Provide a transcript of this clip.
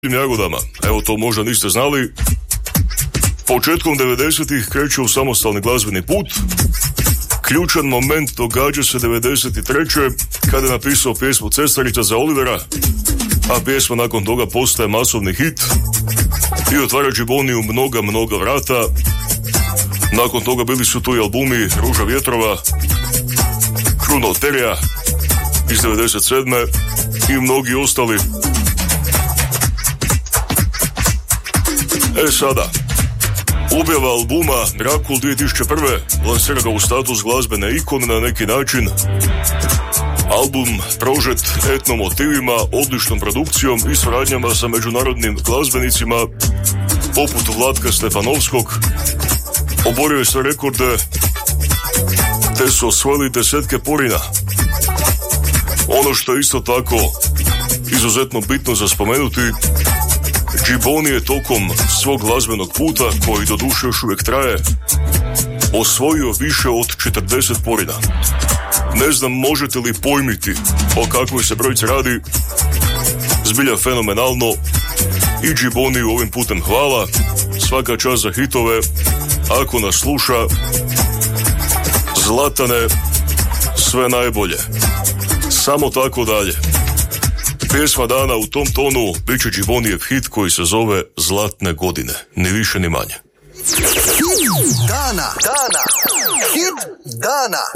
jagodama. Evo, to možda niste znali. Početkom 90-ih kreće u samostalni glazbeni put. Ključan moment događa se 93. kada je napisao pjesmu Cestarica za Olivera, a pjesma nakon toga postaje masovni hit i otvara Džiboniju mnoga vrata. Nakon toga bili su tu i albumi Ruža vjetrova, Kruno Terija iz 97. i mnogi ostali. Sada, objava albuma Drakul 2001. lansira ga u status glazbene ikone na neki način. Album prožet etno motivima, odličnom produkcijom i suradnjama sa međunarodnim glazbenicima poput Vlatka Stefanovskog. Oborio je sve rekorde te su osvojili desetke porina. Ono što je isto tako izuzetno bitno za spomenuti, Džiboni je tokom svog glazbenog puta, koji doduše još uvijek traje, osvojio više od 40 porina. Ne znam možete li pojmiti o kakvoj se brojci radi, zbilja fenomenalno i Džiboniju ovim putem hvala, svaka čast za hitove, ako nas sluša, Zlatane, sve najbolje, samo tako dalje. Pjesma dana u tom tonu bit će Džibonijev hit koji se zove Zlatne godine, ni više ni manje. Hit dana. Hit dana.